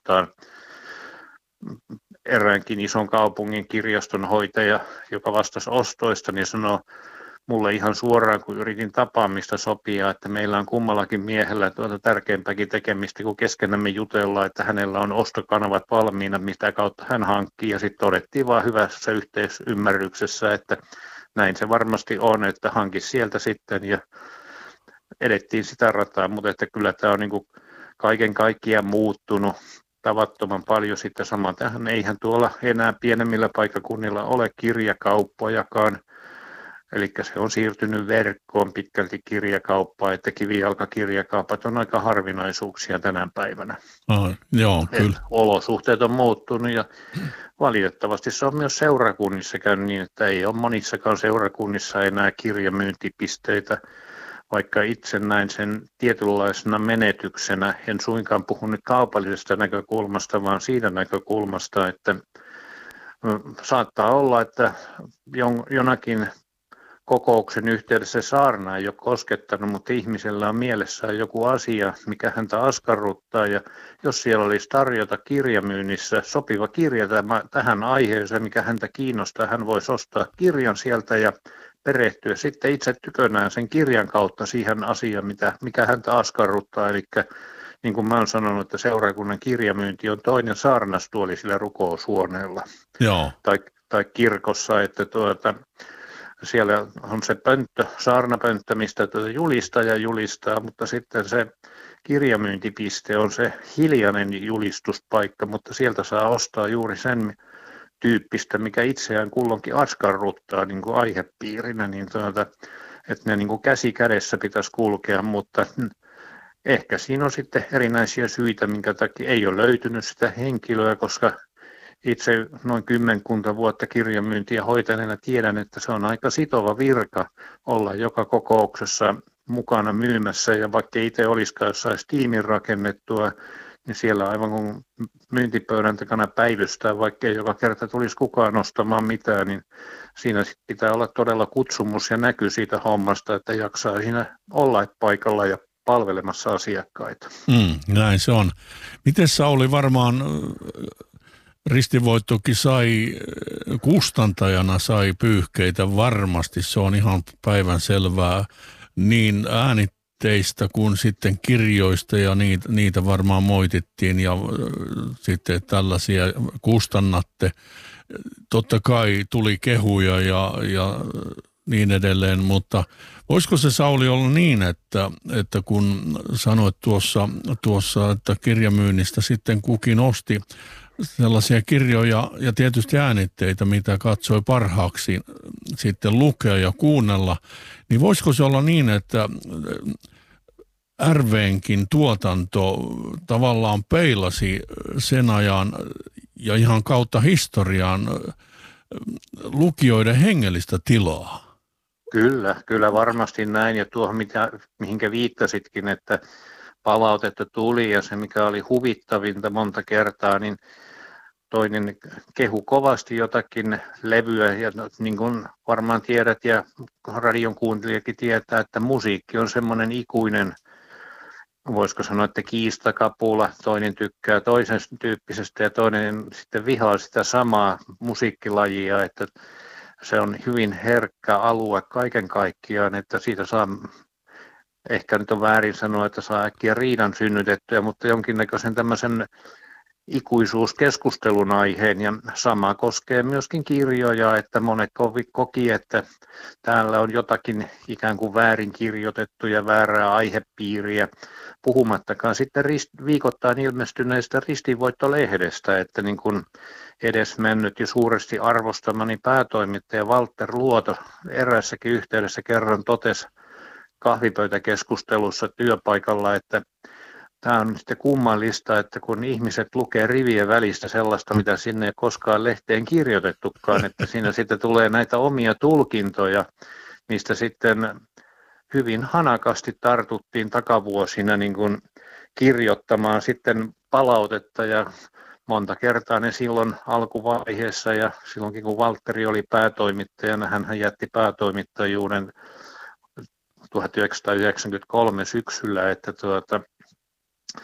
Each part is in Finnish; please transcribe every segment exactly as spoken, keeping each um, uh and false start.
vastaan eräänkin ison kaupungin kirjastonhoitaja, joka vastasi ostoista, niin sanoi mulle ihan suoraan, kun yritin tapaamista sopia, että meillä on kummallakin miehellä tuota tärkeämpääkin tekemistä, kun keskenämme jutellaan, että hänellä on ostokanavat valmiina, mitä kautta hän hankkii, ja sitten todettiin vaan hyvässä yhteisymmärryksessä, että näin se varmasti on, että hanki sieltä sitten, ja edettiin sitä rataa, mutta että kyllä tämä on niin kuin kaiken kaikkiaan muuttunut tavattoman paljon sitten samaan. Tähän eihän tuolla enää pienemmillä paikkakunnilla ole kirjakauppojakaan, eli se on siirtynyt verkkoon pitkälti kirjakauppaa, että kivijalkakirjakaupat on aika harvinaisuuksia tänä päivänä. Ah, joo, kyllä. Olosuhteet on muuttunut ja valitettavasti se on myös seurakunnissa käynyt niin, että ei ole monissakaan seurakunnissa enää kirjamyyntipisteitä, vaikka itse näin sen tietynlaisena menetyksenä. En suinkaan puhu nyt kaupallisesta näkökulmasta, vaan siitä näkökulmasta, että saattaa olla, että jonakin kokouksen yhteydessä saarna ei ole koskettanut, mutta ihmisellä on mielessään joku asia, mikä häntä askarruttaa, ja jos siellä olisi tarjota kirjamyynnissä sopiva kirja tähän aiheeseen, mikä häntä kiinnostaa, hän voisi ostaa kirjan sieltä ja perehtyä sitten itse tykönään sen kirjan kautta siihen asiaan, mitä, mikä häntä askarruttaa, eli niin kuin mä olen sanonut, että seurakunnan kirjamyynti on toinen saarnastuoli sillä rukoushuoneella. Joo. Tai, tai kirkossa, että tuota, siellä on se pönttö, saarnapönttö, mistä tuota julistaja julistaa, mutta sitten se kirjamyyntipiste on se hiljainen julistuspaikka, mutta sieltä saa ostaa juuri sen tyyppistä, mikä itseään kulloinkin askarruttaa niin kuin aihepiirinä, niin tuota, että ne niin kuin käsi kädessä pitäisi kulkea, mutta ehkä siinä on sitten erinäisiä syitä, minkä takia ei ole löytynyt sitä henkilöä, koska itse noin kymmenkunta vuotta kirjamyyntiä hoitaneena tiedän, että se on aika sitova virka olla joka kokouksessa mukana myymässä, ja vaikka itse olisikaan jossain tiimin rakennettua, niin siellä aivan kun myyntipöydän takana päivystää, vaikka ei joka kerta tulisi kukaan ostamaan mitään, niin siinä pitää olla todella kutsumus ja näky siitä hommasta, että jaksaa siinä olla paikalla ja palvelemassa asiakkaita. Mm, näin se on. Miten Sauli, varmaan Ristivoittokin sai, kustantajana sai pyyhkeitä varmasti, se on ihan päivänselvää, niin äänitteistä kuin sitten kirjoista, ja niitä, niitä varmaan moitittiin, ja sitten tällaisia kustannatte. Totta kai tuli kehuja ja, ja niin edelleen, mutta voisiko se, Sauli, olla niin, että, että kun sanoit tuossa, tuossa, että kirjamyynnistä sitten kukin osti sellaisia kirjoja ja tietysti äänitteitä, mitä katsoi parhaaksi sitten lukea ja kuunnella, niin voisiko se olla niin, että R V:nkin tuotanto tavallaan peilasi sen ajan ja ihan kautta historiaan lukijoiden hengellistä tilaa? Kyllä, kyllä varmasti näin, ja tuohon mitä, mihinkä viittasitkin, että palautetta tuli, ja se mikä oli huvittavinta monta kertaa, niin toinen kehu kovasti jotakin levyä, ja niin kuin varmaan tiedät ja radion kuuntelijakin tietää, että musiikki on semmoinen ikuinen, voisiko sanoa, että kiistakapula, toinen tykkää toisen tyyppisestä ja toinen sitten vihaa sitä samaa musiikkilajia, että se on hyvin herkkä alue kaiken kaikkiaan, että siitä saa, ehkä nyt on väärin sanoa, että saa äkkiä riidan synnytettyä, mutta jonkinnäköisen tämmöisen ikuisuuskeskustelun aiheen, ja sama koskee myöskin kirjoja, että monet koki, että täällä on jotakin ikään kuin väärin kirjoitettuja, väärää aihepiiriä, puhumattakaan sitten rist- viikoittain ilmestyneestä Ristinvoitto-lehdestä, että niin kuin edesmennyt ja suuresti arvostamani päätoimittaja Walter Luoto eräässäkin yhteydessä kerran totesi kahvipöytäkeskustelussa työpaikalla, että tämä on sitten kummallista, että kun ihmiset lukee rivien välistä sellaista, mitä sinne ei koskaan lehteen kirjoitettukaan, että siinä sitten tulee näitä omia tulkintoja, mistä sitten hyvin hanakasti tartuttiin takavuosina niin kuin kirjoittamaan sitten palautetta, ja monta kertaa ne silloin alkuvaiheessa ja silloinkin kun Valtteri oli päätoimittajana, hän jätti päätoimittajuuden tuhatyhdeksänsataayhdeksänkymmentäkolme syksyllä, että tuota,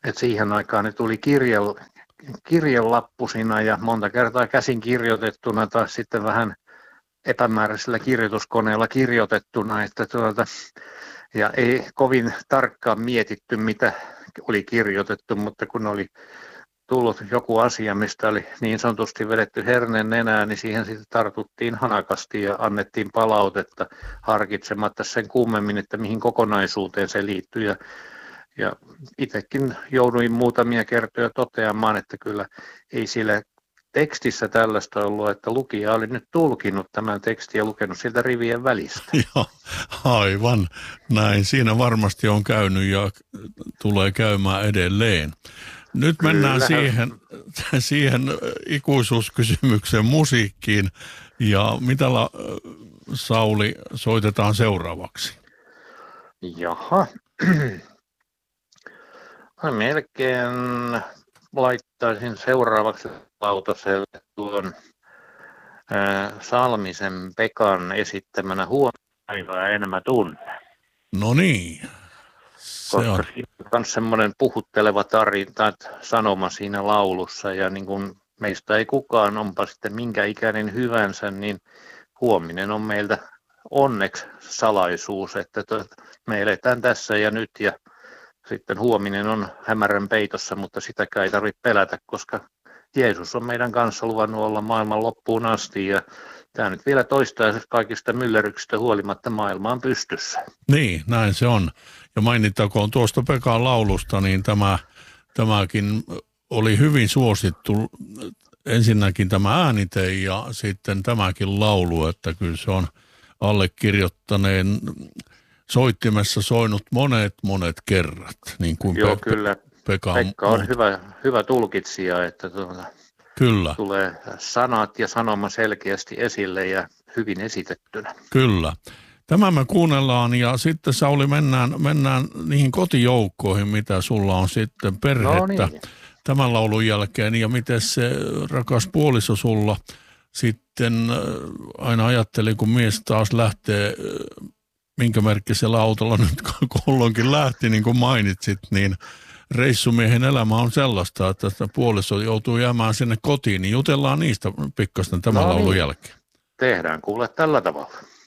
Et siihen aikaan ne tuli kirje, kirjelappusina ja monta kertaa käsin kirjoitettuna tai sitten vähän epämääräisellä kirjoituskoneella kirjoitettuna, että tuota, ja ei kovin tarkkaan mietitty, mitä oli kirjoitettu, mutta kun oli tullut joku asia, mistä oli niin sanotusti vedetty herneen nenään, niin siihen sitten tartuttiin hanakasti ja annettiin palautetta harkitsematta sen kummemmin, että mihin kokonaisuuteen se liittyy. Ja, ja itsekin jouduin muutamia kertoja toteamaan, että kyllä ei siellä tekstissä tällaista ollut, että lukija oli nyt tulkinut tämän tekstin ja lukenut sieltä rivien välistä. Joo, aivan näin. Siinä varmasti on käynyt ja tulee käymään edelleen. Nyt Kyllä. mennään siihen, siihen ikuisuuskysymyksen musiikkiin. Ja mitä la, Sauli soitetaan seuraavaksi? Jaha. Melkein laittaisin seuraavaksi lautaselle tuon ää, Salmisen Pekan esittämänä Huomenna enemmän tunne. No niin. Se Koska on. siinä on myös semmoinen puhutteleva tarina, sanoma siinä laulussa, ja niin kuin meistä ei kukaan, onpa sitten minkä ikäinen hyvänsä, niin huominen on meiltä onneksi salaisuus, että me eletään tässä ja nyt, ja sitten huominen on hämärän peitossa, mutta sitäkään ei tarvitse pelätä, koska Jeesus on meidän kanssa luvannut olla maailman loppuun asti, ja tämä nyt vielä toistaiseksi kaikista myllerryksistä huolimatta maailma on pystyssä. Niin, näin se on. Ja mainittakoon tuosta Pekan laulusta, niin tämä, tämäkin oli hyvin suosittu. Ensinnäkin tämä äänite ja sitten tämäkin laulu, että kyllä se on allekirjoittaneen soittimessa soinut monet, monet kerrat. Niin kuin Joo, Pe- kyllä. Pekka, Pekka on hyvä, hyvä tulkitsija, että tuota, kyllä. tulee sanat ja sanoma selkeästi esille ja hyvin esitettynä. Kyllä. Tämä me kuunnellaan ja sitten Sauli mennään, mennään niihin kotijoukkoihin, mitä sulla on sitten perhettä No niin. tämän laulun jälkeen. Ja miten se rakas puoliso sulla sitten aina ajatteli, kun mies taas lähtee, minkä merkkisellä autolla nyt kulloinkin lähti, niin kuin mainitsit, niin reissumiehen elämä on sellaista, että puoliso joutuu jäämään sinne kotiin, niin jutellaan niistä pikkasen tämän no laulun niin. jälkeen. Tehdään kuule tällä tavalla.